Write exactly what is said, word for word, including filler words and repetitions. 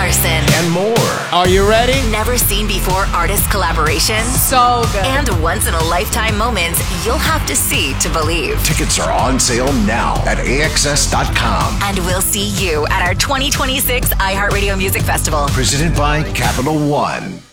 Larson. And more. Are you ready? Never seen before artist collaborations. So good. And once in a lifetime moments you'll have to see to believe. Tickets are on sale now at A X S dot com. And we'll see you at our twenty twenty-six iHeartRadio Music Festival. Presented by Capital One.